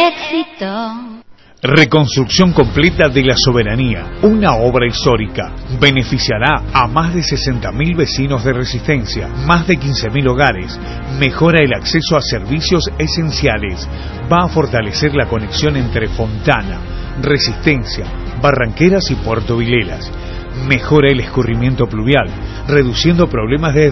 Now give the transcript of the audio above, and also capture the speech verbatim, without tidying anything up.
éxito. Reconstrucción completa de la Soberanía, una obra histórica. Beneficiará a más de sesenta mil vecinos de Resistencia, más de quince mil hogares, mejora el acceso a servicios esenciales, va a fortalecer la conexión entre Fontana, Resistencia, Barranqueras y Puerto Vilelas, mejora el escurrimiento pluvial, reduciendo problemas de